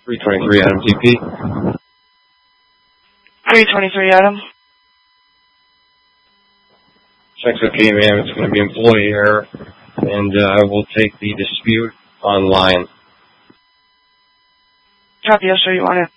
323 Adam TP. 323 Adam. Checks okay, ma'am. It's going to be employee error, and I will take the dispute online. Copy, I'll show you on it.